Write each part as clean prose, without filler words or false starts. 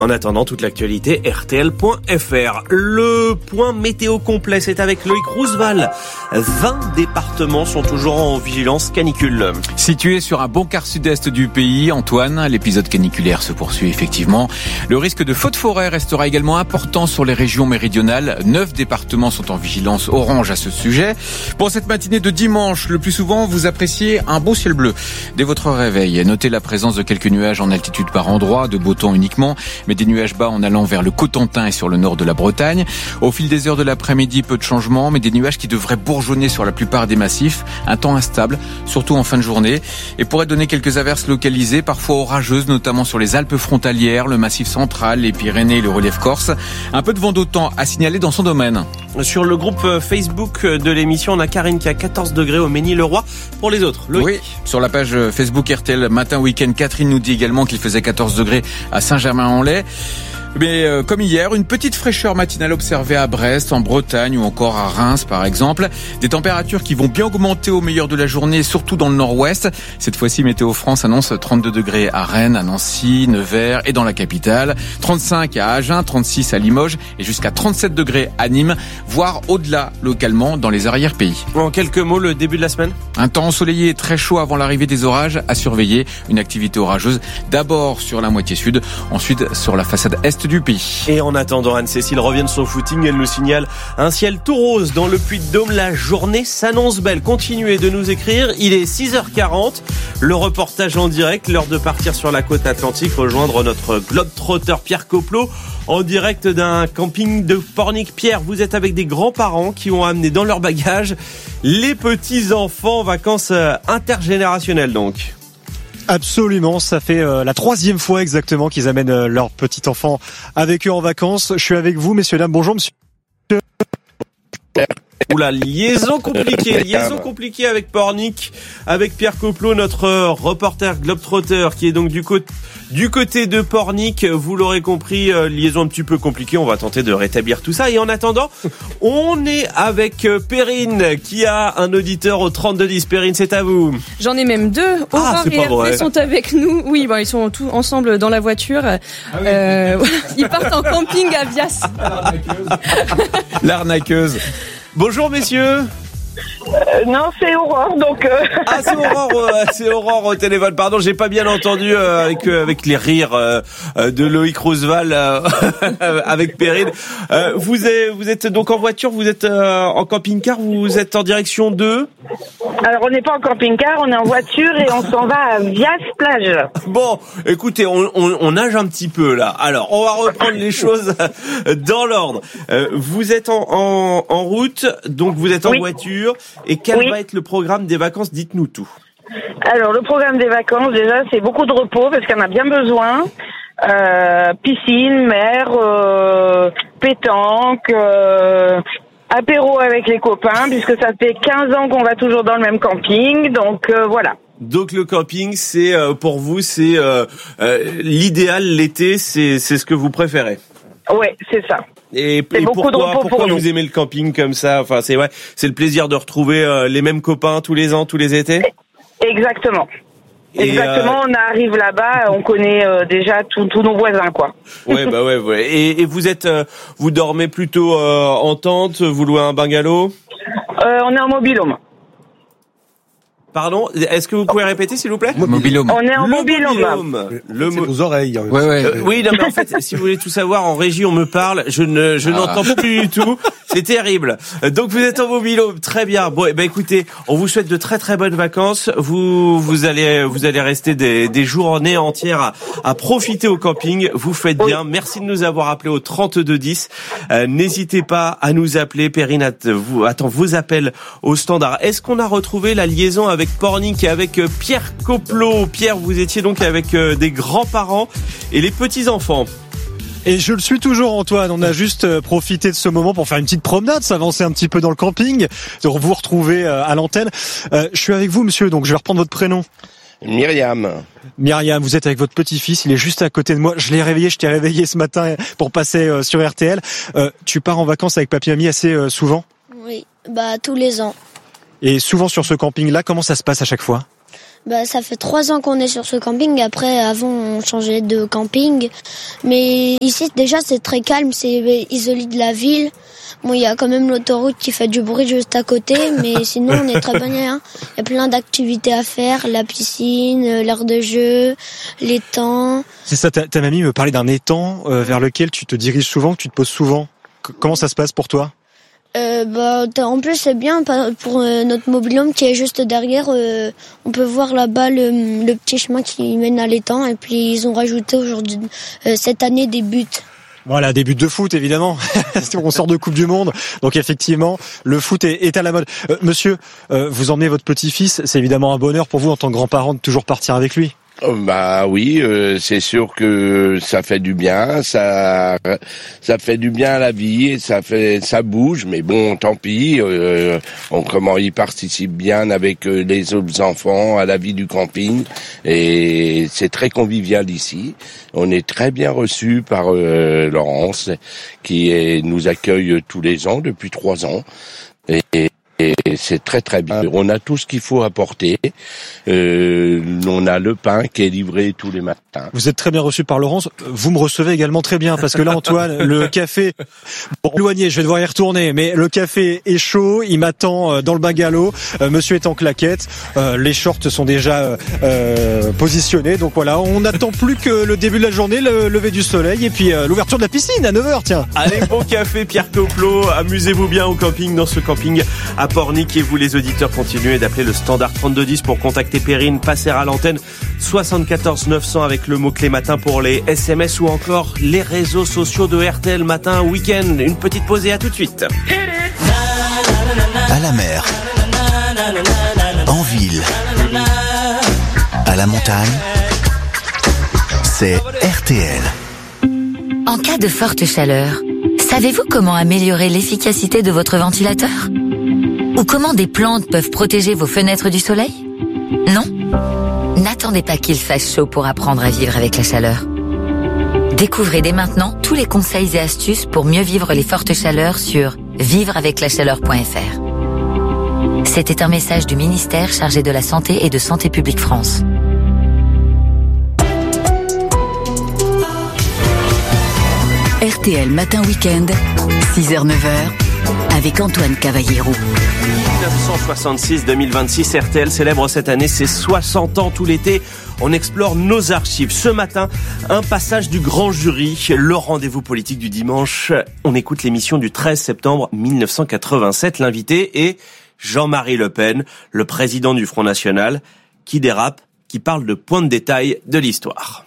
En attendant, toute l'actualité, rtl.fr. Le point météo complet, c'est avec Loïc Roosevelt. 20 départements sont toujours en vigilance canicule. Situé sur un bon quart sud-est du pays, Antoine, l'épisode caniculaire se poursuit effectivement. Le risque de feux de forêt restera également important sur les régions méridionales. 9 départements sont en vigilance orange à ce sujet. Pour cette matinée de dimanche, le plus souvent, vous appréciez un beau ciel bleu. Dès votre réveil, notez la présence de quelques nuages en altitude par endroit, de beau temps uniquement, mais des nuages bas en allant vers le Cotentin et sur le nord de la Bretagne. Au fil des heures de l'après-midi, peu de changements, mais des nuages qui devraient bourgeonner sur la plupart des massifs. Un temps instable, surtout en fin de journée, et pourrait donner quelques averses localisées, parfois orageuses, notamment sur les Alpes frontalières, le Massif central, les Pyrénées et le relief corse. Un peu de vent d'automne à signaler dans son domaine. Sur le groupe Facebook de l'émission, on a Karine qui a 14 degrés au Mesnil-le-Roi. Pour les autres, Loïc. Oui, sur la page Facebook RTL Matin Week-end, Catherine nous dit également qu'il faisait 14 degrés à Saint-Germain-en-Laye. Mais comme hier, une petite fraîcheur matinale observée à Brest, en Bretagne ou encore à Reims par exemple. Des températures qui vont bien augmenter au meilleur de la journée, surtout dans le nord-ouest. Cette fois-ci, Météo France annonce 32 degrés à Rennes, à Nancy, Nevers et dans la capitale. 35 à Agen, 36 à Limoges et jusqu'à 37 degrés à Nîmes, voire au-delà localement dans les arrière-pays. En quelques mots, le début de la semaine. Un temps ensoleillé et très chaud avant l'arrivée des orages à surveiller. Une activité orageuse d'abord sur la moitié sud, ensuite sur la façade est du pays. Et en attendant, Anne-Cécile revient de son footing. Elle nous signale un ciel tout rose dans le Puy-de-Dôme. La journée s'annonce belle. Continuez de nous écrire. Il est 6h40. Le reportage en direct. L'heure de partir sur la côte atlantique. Rejoindre notre globe-trotter Pierre Coplot en direct d'un camping de Pornic. Pierre, vous êtes avec des grands-parents qui ont amené dans leur bagage les petits-enfants en vacances intergénérationnelles donc. Absolument, ça fait la 3e fois exactement qu'ils amènent leurs petits-enfants avec eux en vacances. Je suis avec vous, messieurs, dames. Bonjour, monsieur. Oula, liaison compliquée avec Pornic, avec Pierre Coplot, notre reporter globetrotter qui est donc du côté de Pornic. Vous l'aurez compris, liaison un petit peu compliquée. On va tenter de rétablir tout ça. Et en attendant, on est avec Perrine qui a un auditeur au 3210. Perrine, c'est à vous. J'en ai même 2. Aurore et Hervé sont avec nous. Oui, ils sont tous ensemble dans la voiture. Ils partent en camping à Vias. L'arnaqueuse. Bonjour messieurs. Non, c'est Aurore, donc... Ah, c'est Aurore au téléphone. Pardon, j'ai pas bien entendu avec les rires de Loïc Roosevelt avec Perrine. Vous êtes donc en voiture, vous êtes en camping-car, vous êtes en direction de... Alors, on n'est pas en camping-car, on est en voiture et on s'en va à Vias-Plage. Bon, écoutez, on nage un petit peu là. Alors, on va reprendre les choses dans l'ordre. Vous êtes en route, donc vous êtes en voiture. Et quel va être le programme des vacances? Dites-nous tout. Alors, le programme des vacances, déjà, c'est beaucoup de repos parce qu'on a bien besoin. Piscine, mer, pétanque, apéro avec les copains, puisque ça fait 15 ans qu'on va toujours dans le même camping. Donc, voilà. Donc le camping, c'est pour vous, c'est l'idéal l'été, c'est ce que vous préférez. Ouais, c'est ça. Et pourquoi vous aimez le camping comme ça? Enfin, c'est le plaisir de retrouver les mêmes copains tous les ans, tous les étés. Exactement. Exactement. On arrive là-bas, on connaît déjà tous nos voisins, quoi. Ouais. Et vous dormez plutôt en tente? Vous louez un bungalow? On est en mobil-home. Pardon, est-ce que vous pouvez répéter s'il vous plaît? Mobil-home. On est en mobil-home. C'est vos oreilles. Oui, non, mais en fait, si vous voulez tout savoir, en régie on me parle, je n'entends plus du tout. C'est terrible. Donc vous êtes en mobil-home, très bien. Bon, écoutez, on vous souhaite de très très bonnes vacances. Vous allez rester des journées entières à profiter au camping. Vous faites bien. Merci de nous avoir appelés au 3210. N'hésitez pas à nous appeler. Perrine attend vos appels au standard. Est-ce qu'on a retrouvé la liaison avec Pornic et avec Pierre Coplot? Pierre, vous étiez donc avec des grands-parents et les petits-enfants. Et je le suis toujours, Antoine. On a juste profité de ce moment pour faire une petite promenade, s'avancer un petit peu dans le camping, de vous retrouver à l'antenne. Je suis avec vous, monsieur, donc je vais reprendre votre prénom. Myriam, vous êtes avec votre petit-fils, il est juste à côté de moi. Je t'ai réveillé ce matin pour passer sur RTL. Tu pars en vacances avec papy et mamie assez souvent? Oui, tous les ans. Et souvent sur ce camping-là, comment ça se passe à chaque fois? Ça fait 3 ans qu'on est sur ce camping. Après, avant, on changeait de camping. Mais ici, déjà, c'est très calme. C'est isolé de la ville. Bon, il y a quand même l'autoroute qui fait du bruit juste à côté. Mais sinon, on est très bien. Il y a plein d'activités à faire. La piscine, l'aire de jeu, l'étang. C'est ça, ta mamie me parlait d'un étang vers lequel tu te diriges souvent, que tu te poses souvent. Comment ça se passe pour toi ? En plus c'est bien pour notre mobil-home qui est juste derrière. On peut voir là-bas le petit chemin qui mène à l'étang, et puis ils ont rajouté aujourd'hui cette année des buts. Voilà, des buts de foot évidemment. On sort de Coupe du Monde, donc effectivement le foot est à la mode. Monsieur, vous emmenez votre petit-fils, c'est évidemment un bonheur pour vous en tant que grand-parent de toujours partir avec lui. Oui, c'est sûr que ça fait du bien, ça fait du bien à la vie, ça bouge, mais bon, tant pis. Comment il participe bien avec les autres enfants à la vie du camping, et c'est très convivial ici. On est très bien reçus par Laurence, qui nous accueille tous les ans depuis 3 ans, et c'est très très bien. On a tout ce qu'il faut apporter. On a le pain qui est livré tous les matins. Vous êtes très bien reçu par Laurence. Vous me recevez également très bien, parce que là, Antoine, le café, éloigné, je vais devoir y retourner, mais le café est chaud, il m'attend dans le bungalow. Monsieur est en claquette, les shorts sont déjà positionnés, donc voilà, on n'attend plus que le début de la journée, le lever du soleil, et puis l'ouverture de la piscine à 9h, tiens. Allez, bon café, Pierre Coplot, amusez-vous bien au camping, dans ce camping à Pornic, et vous les auditeurs continuez d'appeler le standard 3210 pour contacter Perrine, passer à l'antenne 74 900 avec le mot-clé matin pour les SMS ou encore les réseaux sociaux de RTL Matin Week-end. Une petite pause et à tout de suite. À la mer, en ville, à la montagne, c'est RTL. En cas de forte chaleur, savez-vous comment améliorer l'efficacité de votre ventilateur ? Ou comment des plantes peuvent protéger vos fenêtres du soleil ? Non ? N'attendez pas qu'il fasse chaud pour apprendre à vivre avec la chaleur. Découvrez dès maintenant tous les conseils et astuces pour mieux vivre les fortes chaleurs sur vivreaveclachaleur.fr. C'était un message du ministère chargé de la Santé et de Santé publique France. RTL Matin Week-end, 6h-9h, avec Antoine Cavallero. 1966-2026, RTL célèbre cette année ses 60 ans tout l'été. On explore nos archives. Ce matin, un passage du grand jury, le rendez-vous politique du dimanche. On écoute l'émission du 13 septembre 1987. L'invité est Jean-Marie Le Pen, le président du Front National, qui dérape, qui parle de points de détail de l'histoire.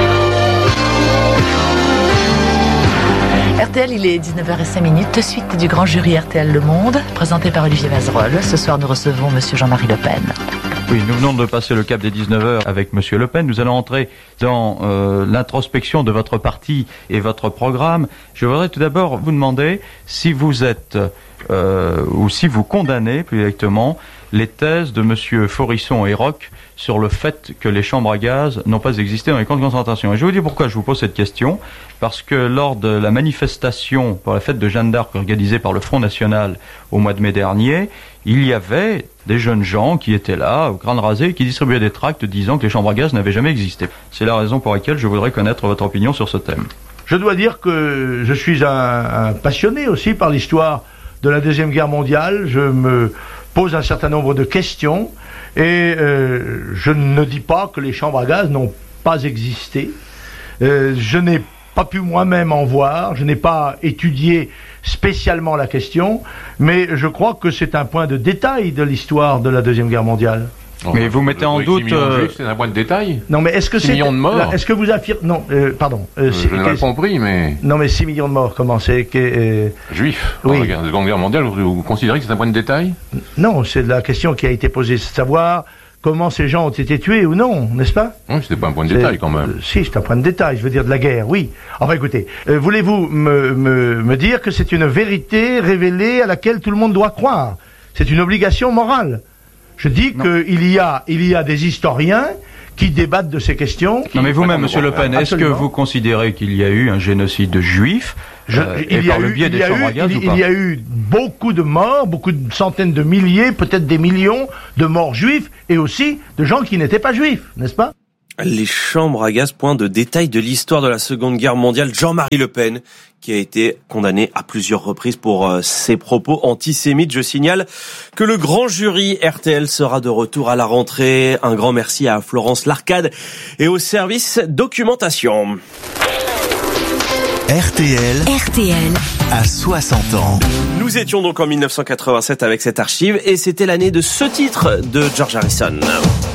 RTL, il est 19h05, suite du grand jury RTL Le Monde, présenté par Olivier Mazerolle. Ce soir, nous recevons monsieur Jean-Marie Le Pen. Oui, nous venons de passer le cap des 19h avec monsieur Le Pen. Nous allons entrer dans l'introspection de votre parti et votre programme. Je voudrais tout d'abord vous demander si vous êtes, ou si vous condamnez plus exactement, les thèses de monsieur Forisson et Roch sur le fait que les chambres à gaz n'ont pas existé dans les camps de concentration. Et je vais vous dire pourquoi je vous pose cette question. Parce que lors de la manifestation pour la fête de Jeanne d'Arc organisée par le Front National au mois de mai dernier, il y avait des jeunes gens qui étaient là, au crâne rasé, et qui distribuaient des tracts disant que les chambres à gaz n'avaient jamais existé. C'est la raison pour laquelle je voudrais connaître votre opinion sur ce thème. Je dois dire que je suis un passionné aussi par l'histoire de la Deuxième Guerre mondiale. Je me pose un certain nombre de questions et je ne dis pas que les chambres à gaz n'ont pas existé. Je n'ai pas pu moi-même en voir, je n'ai pas étudié spécialement la question, mais je crois que c'est un point de détail de l'histoire de la Deuxième Guerre mondiale. Mais vous mettez en doute... c'est un point de détail. Non, mais est-ce que 6 millions de morts. Est-ce que vous affirmez... Non, pardon. Je n'ai pas compris, mais... Non, mais 6 millions de morts, comment c'est Juifs. Oui. Dans la Seconde Guerre mondiale, vous considérez que c'est un point de détail ? Non, c'est la question qui a été posée, c'est de savoir comment ces gens ont été tués ou non, n'est-ce pas ? Oui, c'était pas un point de détail quand même. Si, c'est un point de détail, je veux dire de la guerre, oui. Enfin écoutez, voulez-vous me dire que c'est une vérité révélée à laquelle tout le monde doit croire ? C'est une obligation morale. Je dis qu'il y a des historiens qui débattent de ces questions. Non mais vous-même, Monsieur Le Pen, est-ce que vous considérez qu'il y a eu un génocide juif il y a eu beaucoup de morts, beaucoup de centaines de milliers, peut-être des millions de morts juifs et aussi de gens qui n'étaient pas juifs, n'est-ce pas? Les chambres à gaz, point de détail de l'histoire de la Seconde Guerre mondiale. Jean-Marie Le Pen, qui a été condamné à plusieurs reprises pour ses propos antisémites. Je signale que le grand jury RTL sera de retour à la rentrée. Un grand merci à Florence Larcade et au service documentation. RTL à 60 ans. Nous étions donc en 1987 avec cette archive et c'était l'année de ce titre de George Harrison.